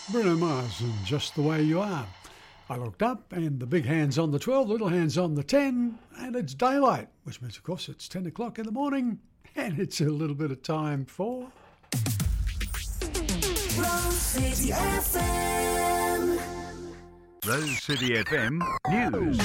Bruno Mars and Just the Way You Are. I looked up and the big hand's on the 12, little hand's on the 10, and it's daylight, which means, of course, it's 10 o'clock in the morning, and it's a little bit of time for... Rose City FM. Rose City FM News.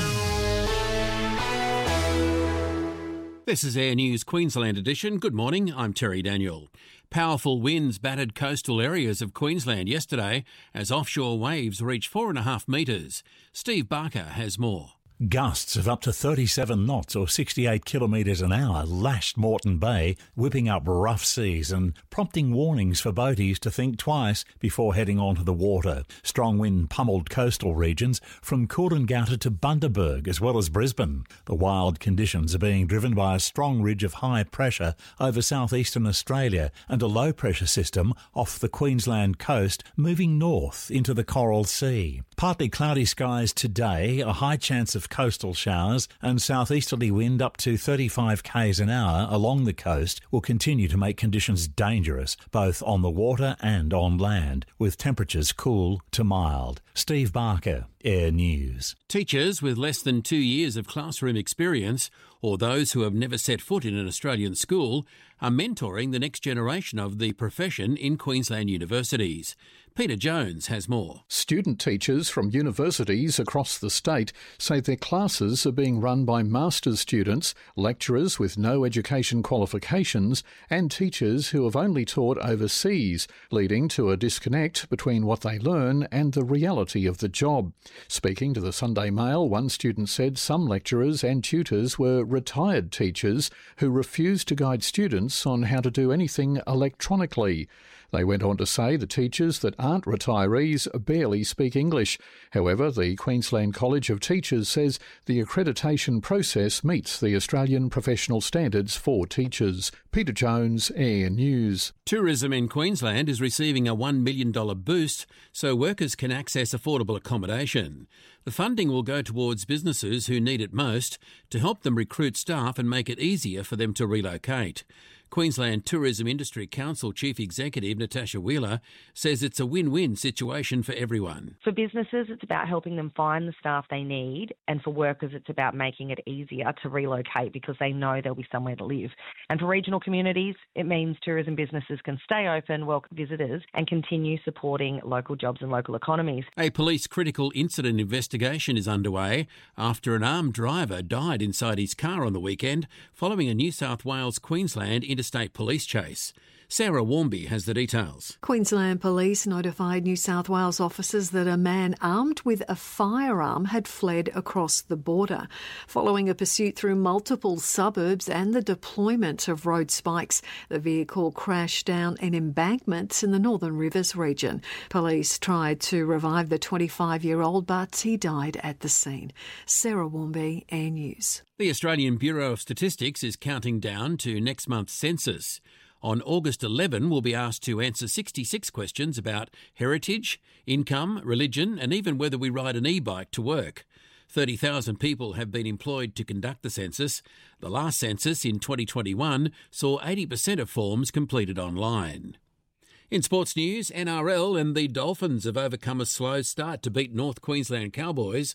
This is Air News Queensland edition. Good morning, I'm Terry Daniel. Powerful winds battered coastal areas of Queensland yesterday as offshore waves reached 4.5 metres. Steve Barker has more. Gusts of up to 37 knots or 68 kilometres an hour lashed Moreton Bay, whipping up rough seas and prompting warnings for boaties to think twice before heading onto the water. Strong wind pummeled coastal regions from Coolangatta to Bundaberg as well as Brisbane. The wild conditions are being driven by a strong ridge of high pressure over southeastern Australia and a low pressure system off the Queensland coast moving north into the Coral Sea. Partly cloudy skies today, a high chance of coastal showers and southeasterly wind up to 35 k's an hour along the coast will continue to make conditions dangerous, both on the water and on land, with temperatures cool to mild. Steve Barker, Air News. Teachers with less than 2 years of classroom experience, or those who have never set foot in an Australian school, are mentoring the next generation of the profession in Queensland universities. Peter Jones has more. Student teachers from universities across the state say their classes are being run by master's students, lecturers with no education qualifications, and teachers who have only taught overseas, leading to a disconnect between what they learn and the reality of the job. Speaking to the Sunday Mail, one student said some lecturers and tutors were retired teachers who refused to guide students on how to do anything electronically. They went on to say the teachers that aren't retirees barely speak English. However, the Queensland College of Teachers says the accreditation process meets the Australian professional standards for teachers. Peter Jones, Air News. Tourism in Queensland is receiving a $1 million boost so workers can access affordable accommodation. The funding will go towards businesses who need it most to help them recruit staff and make it easier for them to relocate. Queensland Tourism Industry Council Chief Executive Natasha Wheeler says it's a win-win situation for everyone. For businesses, it's about helping them find the staff they need, and for workers, it's about making it easier to relocate because they know there'll be somewhere to live. And for regional communities, it means tourism businesses can stay open, welcome visitors, and continue supporting local jobs and local economies. A police critical incident investigation is underway after an armed driver died inside his car on the weekend following a New South Wales-Queensland interstate police chase. Sarah Warmby has the details. Queensland Police notified New South Wales officers that a man armed with a firearm had fled across the border. Following a pursuit through multiple suburbs and the deployment of road spikes, the vehicle crashed down an embankment in the Northern Rivers region. Police tried to revive the 25-year-old, but he died at the scene. Sarah Warmby, Air News. The Australian Bureau of Statistics is counting down to next month's census. On August 11, we'll be asked to answer 66 questions about heritage, income, religion, and even whether we ride an e-bike to work. 30,000 people have been employed to conduct the census. The last census in 2021 saw 80% of forms completed online. In sports news, NRL and the Dolphins have overcome a slow start to beat North Queensland Cowboys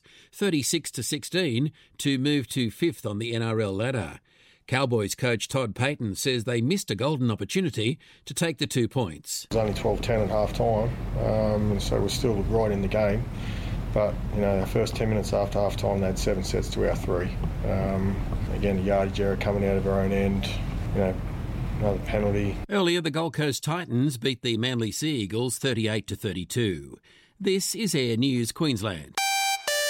36-16 to move to 5th on the NRL ladder. Cowboys coach Todd Payton says they missed a golden opportunity to take the 2 points. It was only 12-10 at half-time, so we're still right in the game. But, our first 10 minutes after half-time, they had 7 sets to our 3. Again, a yardage error coming out of our own end, another penalty. Earlier, the Gold Coast Titans beat the Manly Sea Eagles 38-32. This is Air News Queensland.